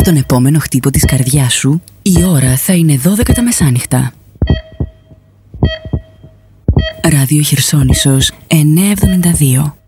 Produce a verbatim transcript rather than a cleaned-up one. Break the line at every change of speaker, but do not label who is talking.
Στον επόμενο χτύπο της καρδιάς σου, η ώρα θα είναι δώδεκα τα μεσάνυχτα. Ράδιο Χερσόνησος εννιακόσια εβδομήντα δύο.